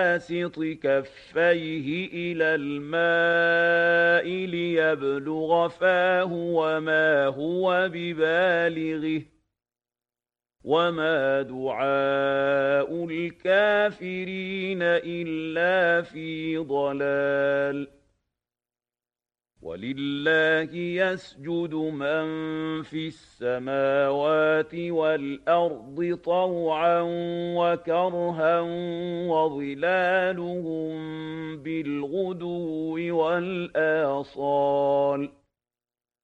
باسط كفيه إلى الماء ليبلغ فاه وما هو ببالغه وما دعاء الكافرين إلا في ضلال ولله يسجد من في السماوات والأرض طوعا وكرها وظلالهم بالغدو والآصال